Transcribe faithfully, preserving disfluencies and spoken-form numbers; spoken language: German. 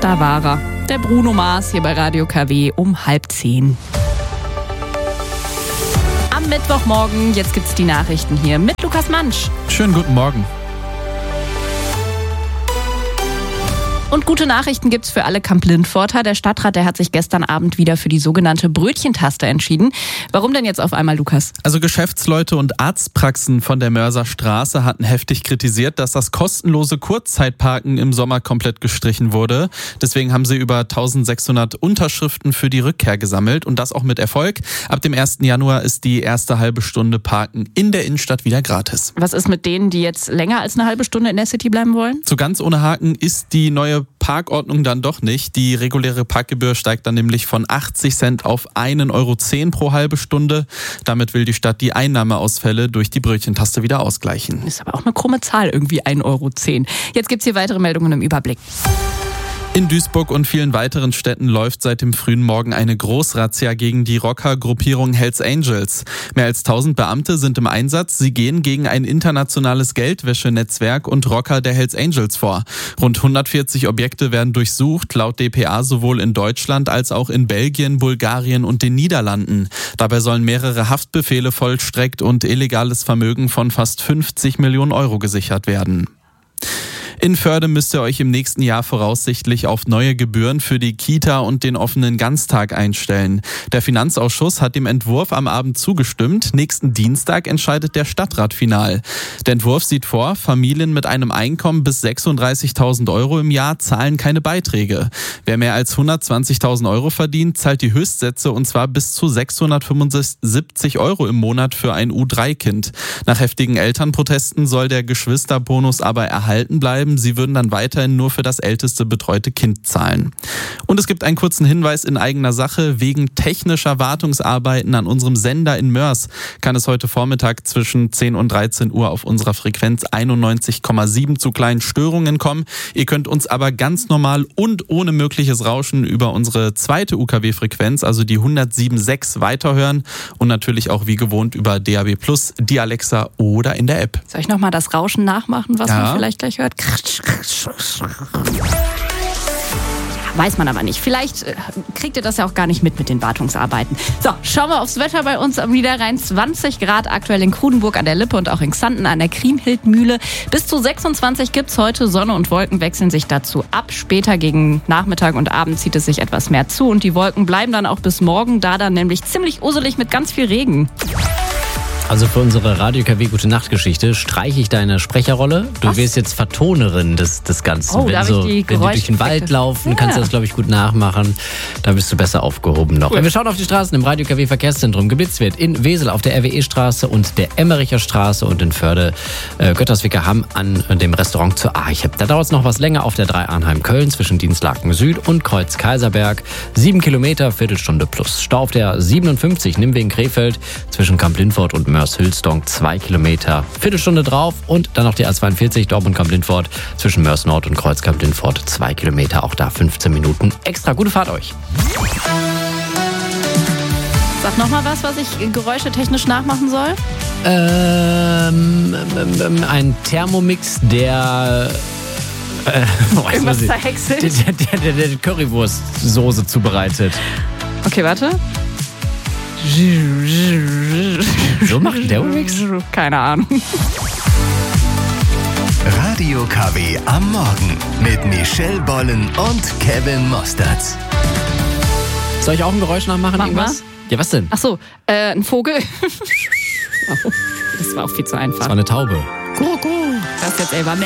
da war er. Der Bruno Mars hier bei Radio K W um halb zehn. Am Mittwochmorgen, jetzt gibt's die Nachrichten hier mit Lukas Mansch. Schönen guten Morgen. Und gute Nachrichten gibt's für alle Kamp-Lindforter. Der Stadtrat, der hat sich gestern Abend wieder für die sogenannte Brötchentaste entschieden. Warum denn jetzt auf einmal, Lukas? Also Geschäftsleute und Arztpraxen von der Mörser Straße hatten heftig kritisiert, dass das kostenlose Kurzzeitparken im Sommer komplett gestrichen wurde. Deswegen haben sie über eintausendsechshundert Unterschriften für die Rückkehr gesammelt und das auch mit Erfolg. Ab dem ersten Januar ist die erste halbe Stunde Parken in der Innenstadt wieder gratis. Was ist mit denen, die jetzt länger als eine halbe Stunde in der City bleiben wollen? So ganz ohne Haken ist die neue Parkordnung dann doch nicht. Die reguläre Parkgebühr steigt dann nämlich von achtzig Cent auf einen Euro zehn pro halbe Stunde. Damit will die Stadt die Einnahmeausfälle durch die Brötchentaste wieder ausgleichen. Ist aber auch eine krumme Zahl, irgendwie ein Euro zehn. Jetzt gibt's hier weitere Meldungen im Überblick. In Duisburg und vielen weiteren Städten läuft seit dem frühen Morgen eine Großrazzia gegen die Rockergruppierung Hells Angels. Mehr als tausend Beamte sind im Einsatz. Sie gehen gegen ein internationales Geldwäschenetzwerk und Rocker der Hells Angels vor. Rund hundertvierzig Objekte werden durchsucht, laut D P A sowohl in Deutschland als auch in Belgien, Bulgarien und den Niederlanden. Dabei sollen mehrere Haftbefehle vollstreckt und illegales Vermögen von fast fünfzig Millionen Euro gesichert werden. In Förde müsst ihr euch im nächsten Jahr voraussichtlich auf neue Gebühren für die Kita und den offenen Ganztag einstellen. Der Finanzausschuss hat dem Entwurf am Abend zugestimmt. Nächsten Dienstag entscheidet der Stadtrat final. Der Entwurf sieht vor, Familien mit einem Einkommen bis sechsunddreißigtausend Euro im Jahr zahlen keine Beiträge. Wer mehr als hundertzwanzigtausend Euro verdient, zahlt die Höchstsätze und zwar bis zu sechshundertfünfundsiebzig Euro im Monat für ein U drei Kind. Nach heftigen Elternprotesten soll der Geschwisterbonus aber erhalten bleiben. Sie würden dann weiterhin nur für das älteste betreute Kind zahlen. Und es gibt einen kurzen Hinweis in eigener Sache. Wegen technischer Wartungsarbeiten an unserem Sender in Mörs kann es heute Vormittag zwischen zehn und dreizehn Uhr auf unserer Frequenz einundneunzig Komma sieben zu kleinen Störungen kommen. Ihr könnt uns aber ganz normal und ohne mögliches Rauschen über unsere zweite U K W-Frequenz, also die hundertsieben Komma sechs, weiterhören und natürlich auch wie gewohnt über D A B plus, die Alexa oder in der App. Soll ich nochmal das Rauschen nachmachen, was Ja. man vielleicht gleich hört? Weiß man aber nicht. Vielleicht kriegt ihr das ja auch gar nicht mit mit den Wartungsarbeiten. So, schauen wir aufs Wetter bei uns wieder rein. zwanzig Grad aktuell in Krudenburg an der Lippe und auch in Xanten an der Kriemhildmühle. Bis zu sechsundzwanzig gibt's heute. Sonne und Wolken wechseln sich dazu ab. Später gegen Nachmittag und Abend zieht es sich etwas mehr zu. Und die Wolken bleiben dann auch bis morgen, da dann nämlich ziemlich uselig mit ganz viel Regen. Also für unsere Radio K W Gute Nacht Geschichte streiche ich deine Sprecherrolle. Du Was? wirst jetzt Vertonerin des, des Ganzen. Oh, wenn, darf so, ich die wenn die durch den Wald Geräuscheffekte? laufen, Ja. kannst du das, glaube ich, gut nachmachen. Da bist du besser aufgehoben noch. Cool. Wir schauen auf die Straßen im Radio K W Verkehrszentrum. Geblitzt wird in Wesel auf der R W E-Straße und der Emmericher Straße und in Förde äh, Götterswickerham an dem Restaurant zur Arche. Da dauert es noch was länger auf der drei Arnheim-Köln zwischen Dienstlaken Süd und Kreuz Kaiserberg. Sieben Kilometer, Viertelstunde plus. Stau auf der siebenundfünfzig Nimwegen-Krefeld zwischen Kamp-Lindfort und Mörs-Hülsdonk. Zwei Kilometer, Viertelstunde drauf und dann noch die A zweiundvierzig Dortmund-Kamp-Lindfort zwischen Mörs Nord und Kreuz Kamp-Lindfort. Zwei Kilometer, auch da fünfzehn Minuten extra. Gute Fahrt euch. Sag nochmal was, was ich geräuschetechnisch nachmachen soll. Ähm, ähm, ein Thermomix, der äh, oh, jetzt Irgendwas muss ich- verhäckselt. der, der, der, der Currywurstsoße zubereitet. Okay, warte. So macht ein Thermomix? Keine Ahnung. Radio K W am Morgen mit Michelle Bollen und Kevin Mostats. Soll ich auch ein Geräusch nachmachen? Mach irgendwas? Ja, was denn? Ach so, äh, ein Vogel. Oh, das war auch viel zu einfach. Das war eine Taube. Das ist jetzt Elva.